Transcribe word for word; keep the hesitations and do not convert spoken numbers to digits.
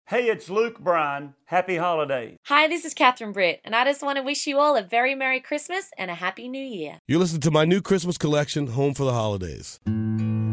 Hey, it's Luke Bryan. Happy holidays. Hi, this is Catherine Britt, and I just want to wish you all a very Merry Christmas and a Happy New Year. You're listening to my new Christmas collection, Home for the Holidays.